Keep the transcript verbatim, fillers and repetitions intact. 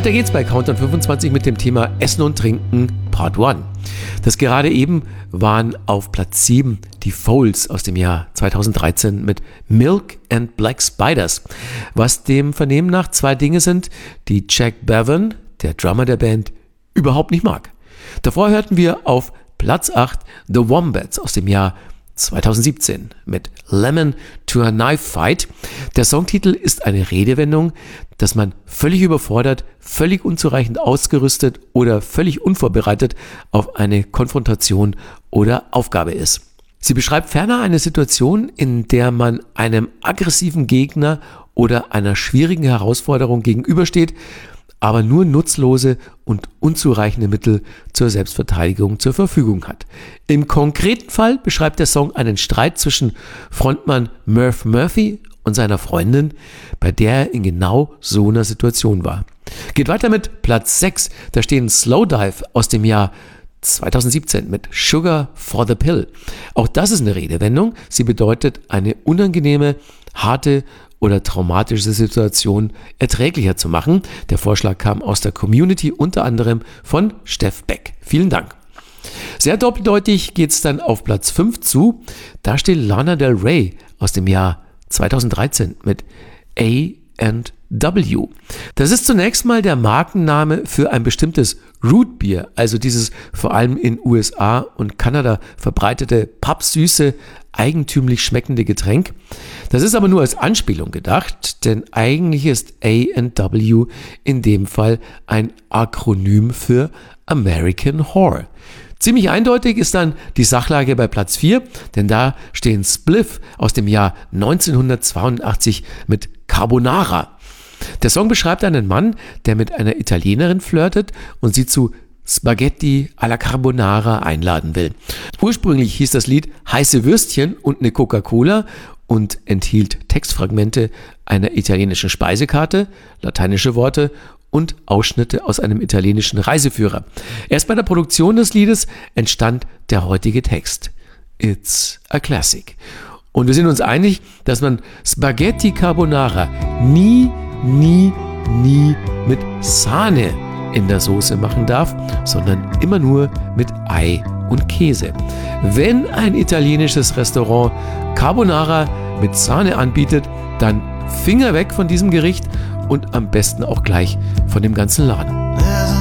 Weiter geht's bei Countdown fünfundzwanzig mit dem Thema Essen und Trinken Part eins. Das gerade eben waren auf Platz sieben die Foals aus dem Jahr zweitausenddreizehn mit Milk and Black Spiders, was dem Vernehmen nach zwei Dinge sind, die Jack Bevan, der Drummer der Band, überhaupt nicht mag. Davor hörten wir auf Platz acht The Wombats aus dem Jahr zweitausendsiebzehn mit Lemon to a Knife Fight. Der Songtitel ist eine Redewendung, dass man völlig überfordert, völlig unzureichend ausgerüstet oder völlig unvorbereitet auf eine Konfrontation oder Aufgabe ist. Sie beschreibt ferner eine Situation, in der man einem aggressiven Gegner oder einer schwierigen Herausforderung gegenübersteht, aber nur nutzlose und unzureichende Mittel zur Selbstverteidigung zur Verfügung hat. Im konkreten Fall beschreibt der Song einen Streit zwischen Frontmann Murph Murphy und seiner Freundin, bei der er in genau so einer Situation war. Geht weiter mit Platz sechs, da stehen Slowdive aus dem Jahr zweitausendsiebzehn mit Sugar for the Pill. Auch das ist eine Redewendung. Sie bedeutet eine unangenehme, harte oder traumatische Situation erträglicher zu machen. Der Vorschlag kam aus der Community, unter anderem von Steff Beck. Vielen Dank. Sehr doppeldeutig geht es dann auf Platz fünf zu. Da steht Lana Del Rey aus dem Jahr zweitausenddreizehn mit A and W. Das ist zunächst mal der Markenname für ein bestimmtes Root Beer, also dieses vor allem in U S A und Kanada verbreitete pappsüße, eigentümlich schmeckende Getränk. Das ist aber nur als Anspielung gedacht, denn eigentlich ist A and W in dem Fall ein Akronym für American Whore. Ziemlich eindeutig ist dann die Sachlage bei Platz vier, denn da stehen Spliff aus dem Jahr neunzehnhundertzweiundachtzig mit Carbonara. Der Song beschreibt einen Mann, der mit einer Italienerin flirtet und sie zu Spaghetti alla Carbonara einladen will. Ursprünglich hieß das Lied Heiße Würstchen und eine Coca-Cola und enthielt Textfragmente einer italienischen Speisekarte, lateinische Worte und Ausschnitte aus einem italienischen Reiseführer. Erst bei der Produktion des Liedes entstand der heutige Text. It's a classic. Und wir sind uns einig, dass man Spaghetti Carbonara nie, nie, nie mit Sahne in der Soße machen darf, sondern immer nur mit Ei und Käse. Wenn ein italienisches Restaurant Carbonara mit Sahne anbietet, dann Finger weg von diesem Gericht und am besten auch gleich von dem ganzen Laden.